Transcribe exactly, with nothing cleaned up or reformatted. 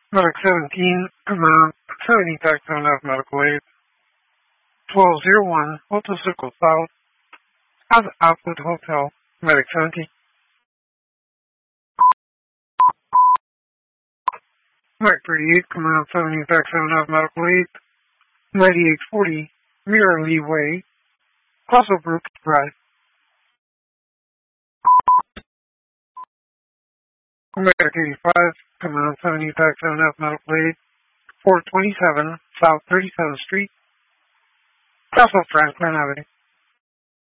Medic seventeen, command seventy Taxon of medical aid. twelve oh one, Hotel Circle South, at Outwood Hotel, Medic seventeen. Medic thirty-eight, command seventy Taxon of medical aid. ninety-eight forty, Mirror Lee Way, Crossovers Drive. Medic eighty-five, command seventy Taxon of medical aid. four twenty-seven South thirty-seventh Street, Crossovers Franklin Avenue.